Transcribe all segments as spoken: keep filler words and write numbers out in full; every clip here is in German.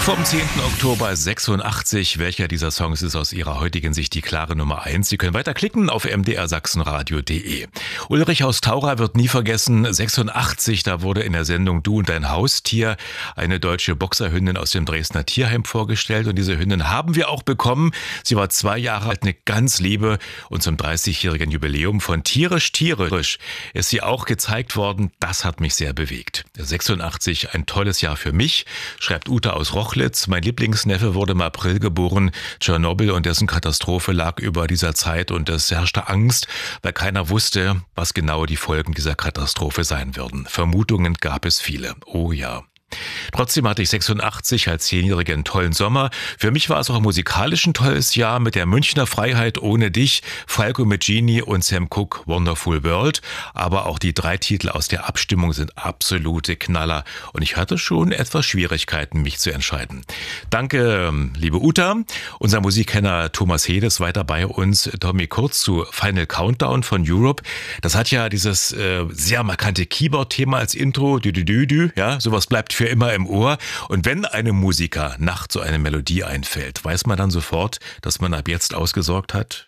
Vom zehnten Oktober sechsundachtzig. Welcher dieser Songs ist aus Ihrer heutigen Sicht die klare Nummer eins? Sie können weiter klicken auf m d r sachsenradio punkt d e. Ulrich aus Taura wird nie vergessen, sechsundachtzig, da wurde in der Sendung Du und dein Haustier eine deutsche Boxerhündin aus dem Dresdner Tierheim vorgestellt. Und diese Hündin haben wir auch bekommen. Sie war zwei Jahre alt, eine ganz liebe. Und zum dreißigjährigen Jubiläum von Tierisch Tierisch ist sie auch gezeigt worden. Das hat mich sehr bewegt. sechsundachtzig, ein tolles Jahr für mich, schreibt Ute aus Rochlitz. Mein Lieblingsneffe wurde im April geboren. Tschernobyl und dessen Katastrophe lag über dieser Zeit und es herrschte Angst, weil keiner wusste, was genau die Folgen dieser Katastrophe sein würden. Vermutungen gab es viele. Oh ja. Trotzdem hatte ich sechsundachtzig als Zehnjährige einen tollen Sommer. Für mich war es auch musikalisch ein tolles Jahr mit der Münchner Freiheit ohne dich, Falco mit Genie und Sam Cooke Wonderful World. Aber auch die drei Titel aus der Abstimmung sind absolute Knaller und ich hatte schon etwas Schwierigkeiten, mich zu entscheiden. Danke, liebe Uta. Unser Musikkenner Thomas Hedes weiter bei uns. Tommy, kurz zu Final Countdown von Europe. Das hat ja dieses äh, sehr markante Keyboard-Thema als Intro. Dü, dü, dü, dü. Ja, sowas bleibt für immer im Ohr. Und wenn einem Musiker nachts so eine Melodie einfällt, weiß man dann sofort, dass man ab jetzt ausgesorgt hat?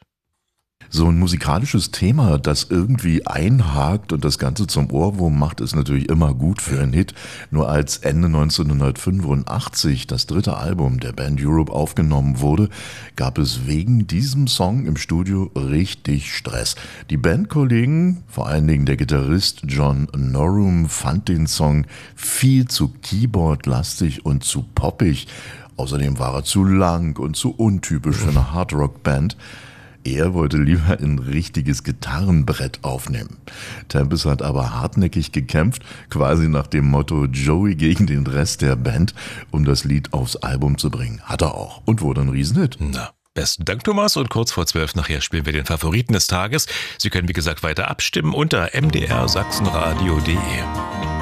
So ein musikalisches Thema, das irgendwie einhakt und das Ganze zum Ohrwurm macht, ist natürlich immer gut für einen Hit. Nur als Ende neunzehnhundertfünfundachtzig das dritte Album der Band Europe aufgenommen wurde, gab es wegen diesem Song im Studio richtig Stress. Die Bandkollegen, vor allen Dingen der Gitarrist John Norum, fand den Song viel zu Keyboard-lastig und zu poppig. Außerdem war er zu lang und zu untypisch für eine Hardrock-Band. Er wollte lieber ein richtiges Gitarrenbrett aufnehmen. Tempest hat aber hartnäckig gekämpft, quasi nach dem Motto Joey gegen den Rest der Band, um das Lied aufs Album zu bringen. Hat er auch und wurde ein Riesenhit. Na, besten Dank, Thomas. Und kurz vor zwölf nachher spielen wir den Favoriten des Tages. Sie können, wie gesagt, weiter abstimmen unter m d r sachsenradio punkt d e.